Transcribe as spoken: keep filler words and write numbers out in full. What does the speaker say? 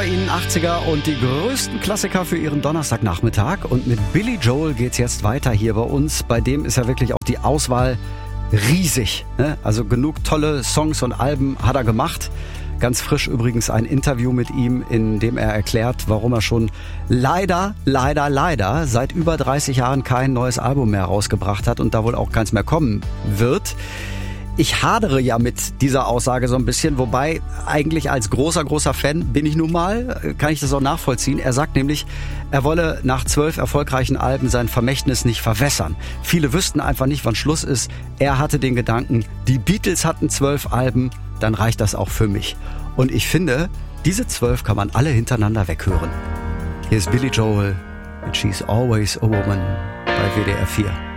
bei Ihnen achtziger und die größten Klassiker für Ihren Donnerstagnachmittag. Und mit Billy Joel geht's jetzt weiter hier bei uns. Bei dem ist ja wirklich auch die Auswahl riesig. Ne? Also genug tolle Songs und Alben hat er gemacht. Ganz frisch übrigens ein Interview mit ihm, in dem er erklärt, warum er schon leider, leider, leider seit über dreißig Jahren kein neues Album mehr rausgebracht hat und da wohl auch keins mehr kommen wird. Ich hadere ja mit dieser Aussage so ein bisschen, wobei eigentlich als großer, großer Fan bin ich nun mal, kann ich das auch nachvollziehen. Er sagt nämlich, er wolle nach zwölf erfolgreichen Alben sein Vermächtnis nicht verwässern. Viele wüssten einfach nicht, wann Schluss ist. Er hatte den Gedanken, die Beatles hatten zwölf Alben, dann reicht das auch für mich. Und ich finde, diese zwölf kann man alle hintereinander weghören. Hier ist Billy Joel mit She's Always a Woman bei W D R vier.